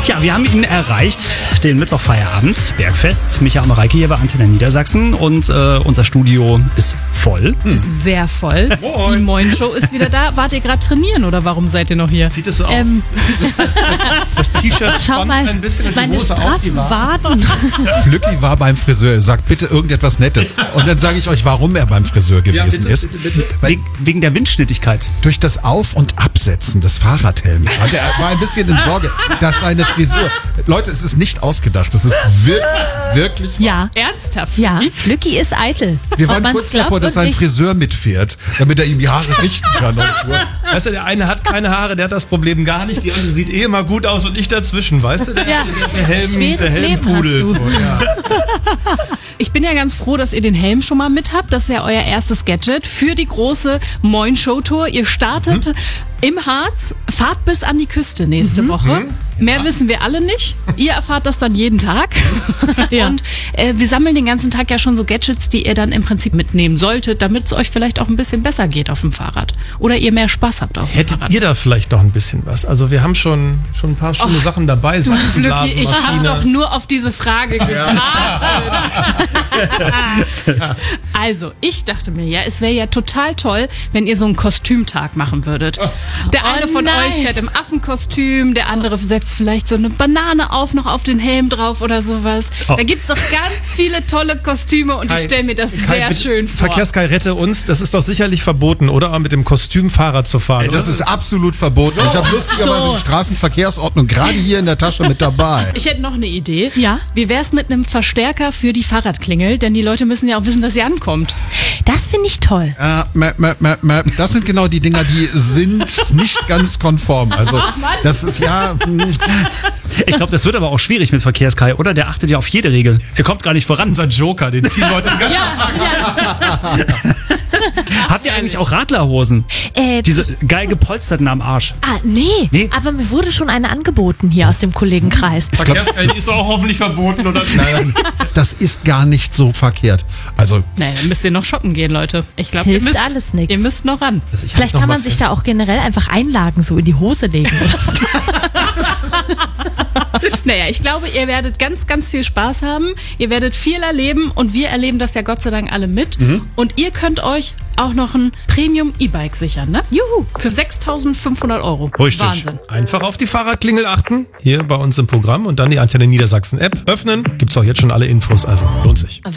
Tja, wir haben ihn erreicht, den Mittwochfeierabend, Bergfest. Micha und Mareike hier bei Antenne Niedersachsen und unser Studio ist voll. Sehr voll. Die Moin-Show ist wieder da. Wart ihr gerade trainieren oder warum seid ihr noch hier? Sieht es so aus? Das T-Shirt Schau mal, ein bisschen und die meine Hose auch. straffen Waden. Flücki war beim Friseur, sagt bitte irgendetwas Nettes. Und dann sage ich euch, warum er beim Friseur gewesen ist. Bitte. Wegen der Windschnittigkeit. Durch das Auf- und Absetzen des Fahrradhelms war ein bisschen in Sorge, dass seine Frisur... Leute, es ist nicht ausgedacht, es ist wirklich... Ja, Ernsthaft? ja, Flücki ist eitel. Wir Ob waren man's kurz glaubt davor, dass und sein nicht. Friseur mitfährt, damit er ihm die Haare richten kann. Weißt du, der eine hat keine Haare, der hat das Problem gar nicht. Die andere sieht eh immer gut aus und ich dazwischen, weißt du? Ja. Der Schweres Leben hast Helmpudel. du. So, ja. Ich bin ja ganz froh, dass ihr den Helm schon mal mit habt. Das ist ja euer erstes Gadget für die große Moin-Show-Tour. Ihr startet im Harz, fahrt bis an die Küste nächste Woche. Mehr wissen wir alle nicht. Ihr erfahrt das dann jeden Tag. Ja. Und wir sammeln den ganzen Tag ja schon so Gadgets, die ihr dann im Prinzip mitnehmen solltet, damit es euch vielleicht auch ein bisschen besser geht auf dem Fahrrad. Oder ihr mehr Spaß habt auf dem Hättet Fahrrad. ihr da vielleicht noch ein bisschen was? Also wir haben schon ein paar schöne Sachen dabei. Du Flücki, ich habe Seifenblasenmaschine. doch nur auf diese Frage gewartet. Also, ich dachte mir ja, es wäre ja total toll, wenn ihr so einen Kostümtag machen würdet. Der eine von nein. euch fährt im Affenkostüm, der andere setzt vielleicht so eine Banane auf, noch auf den Helm drauf oder sowas. Oh. Da gibt's doch ganz viele tolle Kostüme und ich stelle mir das sehr bitte, schön vor. Verkehrskai, rette uns. Das ist doch sicherlich verboten, oder? Mit dem Kostüm Fahrrad zu fahren. Das ist absolut verboten. Ich habe lustigerweise die Straßenverkehrsordnung gerade hier in der Tasche mit dabei. Ich hätte noch eine Idee. Ja? Wie wär's mit einem Verstärker für die Fahrradklingel? Denn die Leute müssen ja auch wissen, dass sie ankommt. Das finde ich toll. Das sind genau die Dinger, die sind nicht ganz konform. Also das ist ja... Ich glaube, das wird aber auch schwierig mit Verkehrskai, oder? Der achtet ja auf jede Regel. Er kommt gar nicht voran. unser Joker, den ziehen Leute den ganzen Habt ihr eigentlich auch Radlerhosen? Diese geil gepolsterten am Arsch. Nee, aber mir wurde schon eine angeboten hier aus dem Kollegenkreis. Verkehrskai, die ist doch auch hoffentlich verboten, oder? Nein. Das ist gar nicht so verkehrt. Also Naja, dann müsst ihr noch shoppen gehen, Leute. Ich glaube, ihr Hilft müsst alles nix. Ihr müsst noch ran. Vielleicht kann man sich da auch generell einfach Einlagen so in die Hose legen. Naja, ich glaube, ihr werdet ganz, ganz viel Spaß haben. Ihr werdet viel erleben und wir erleben das ja Gott sei Dank alle mit. Und ihr könnt euch auch noch ein Premium-E-Bike sichern, ne? Juhu. Für 6.500 €. Richtig. Wahnsinn. Einfach auf die Fahrradklingel achten, hier bei uns im Programm und dann die Antenne Niedersachsen App öffnen. Gibt's auch jetzt schon alle Infos, also lohnt sich.